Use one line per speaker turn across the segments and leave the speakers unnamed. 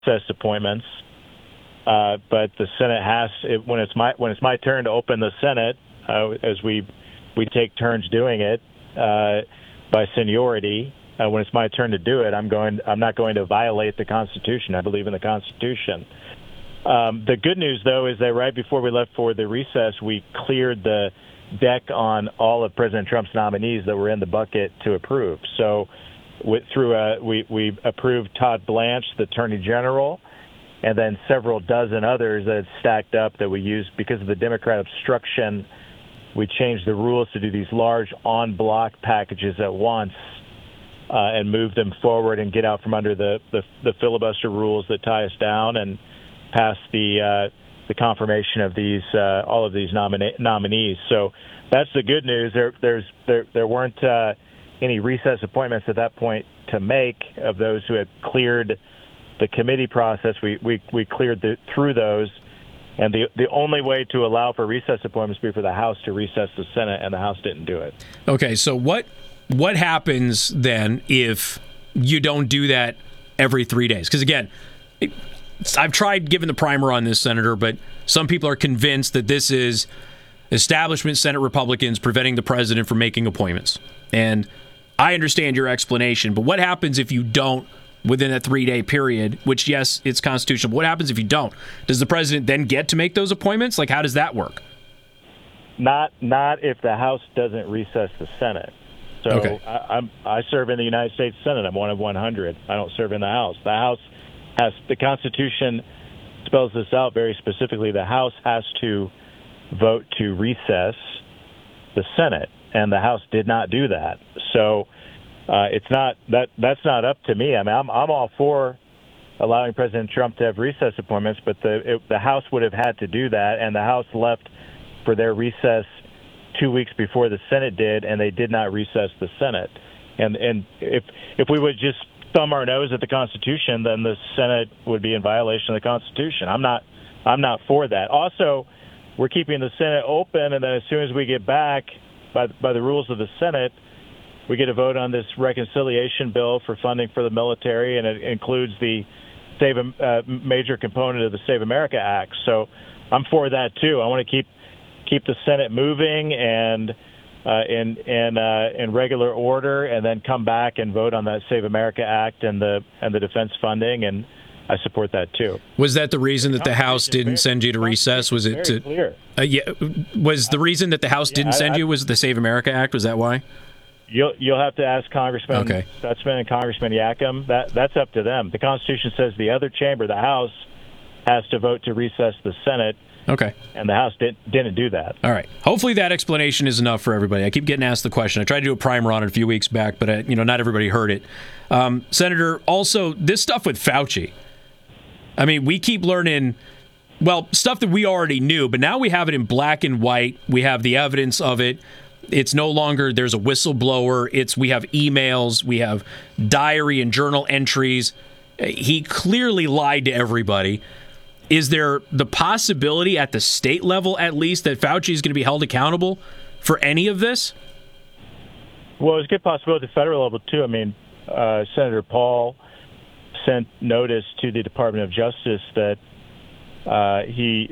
recess appointments. But the Senate when it's my turn to open the Senate, as we take turns doing it by seniority. When it's my turn to do it, I'm not going to violate the Constitution. I believe in the Constitution. The good news, though, is that right before we left for the recess, we cleared the deck on all of President Trump's nominees that were in the bucket to approve. So we approved Todd Blanche, the Attorney General, and then several dozen others that had stacked up that we used because of the Democrat obstruction. We changed the rules to do these large en bloc packages at once and move them forward and get out from under the filibuster rules that tie us down and pass the confirmation of these all of these nominees. So that's the good news. There weren't any recess appointments at that point to make of those who had cleared the committee process. We cleared through those, and the only way to allow for recess appointments would be for the House to recess the Senate, and the House didn't do it.
Okay, so what happens then if you don't do that every 3 days? Because again, I've tried giving the primer on this, Senator, but some people are convinced that this is establishment Senate Republicans preventing the president from making appointments. And I understand your explanation, but what happens if you don't within a 3-day period, which, yes, it's constitutional, but what happens if you don't? Does the president then get to make those appointments? Like, how does that work?
Not if the House doesn't recess the Senate. So okay. I serve in the United States Senate. I'm one of 100. I don't serve in the House. The House the Constitution spells this out very specifically. The House has to vote to recess the Senate, and the House did not do that. So it's not that's not up to me. I mean, I'm all for allowing President Trump to have recess appointments, but the House would have had to do that, and the House left for their recess 2 weeks before the Senate did, and they did not recess the Senate. And if we would just thumb our nose at the Constitution, then the Senate would be in violation of the Constitution. I'm not for that. Also, we're keeping the Senate open, and then as soon as we get back, by the rules of the Senate, we get a vote on this reconciliation bill for funding for the military, and it includes the major component of the Save America Act. So I'm for that too. I want to keep the Senate moving and in regular order, and then come back and vote on that Save America Act and the defense funding, and I support that too.
Was that the reason that the House didn't send you to recess? Was it
clear?
Was the reason that the House didn't send you was the Save America Act? Was that why?
You'll have to ask Congressman Stutzman and Congressman Yakum. That's up to them. The Constitution says the other chamber, the House, has to vote to recess the Senate.
Okay.
And the House didn't do that.
All right. Hopefully that explanation is enough for everybody. I keep getting asked the question. I tried to do a primer on it a few weeks back, but not everybody heard it. Senator, also, this stuff with Fauci. I mean, we keep learning, stuff that we already knew, but now we have it in black and white. We have the evidence of it. It's no longer there's a whistleblower. We have emails. We have diary and journal entries. He clearly lied to everybody. Is there the possibility at the state level, at least, that Fauci is going to be held accountable for any of this?
Well, there's a good possibility at the federal level, too. I mean, Senator Paul sent notice to the Department of Justice that he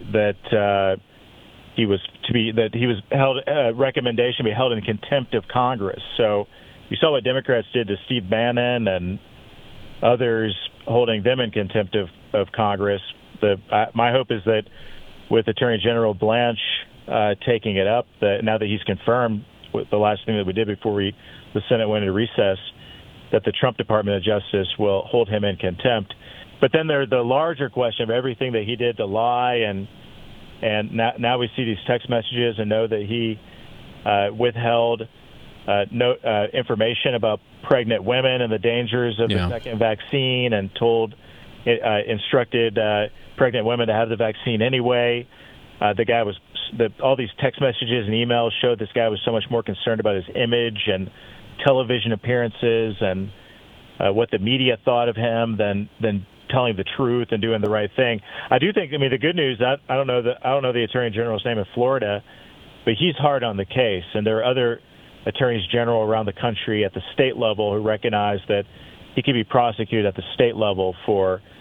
was held recommendation to be held in contempt of Congress. So you saw what Democrats did to Steve Bannon and others, holding them in contempt of Congress. My hope is that with Attorney General Blanche taking it up, that now that he's confirmed with the last thing that we did before the Senate went into recess, that the Trump Department of Justice will hold him in contempt. But then there's the larger question of everything that he did to lie, and now we see these text messages and know that he withheld information about pregnant women and the dangers of the second vaccine, and instructed pregnant women to have the vaccine anyway. All these text messages and emails showed this guy was so much more concerned about his image and television appearances and what the media thought of him than telling the truth and doing the right thing. I do think. I mean, the good news. I don't know the Attorney General's name in Florida, but he's hard on the case, and there are other attorneys general around the country at the state level who recognize that he could be prosecuted at the state level for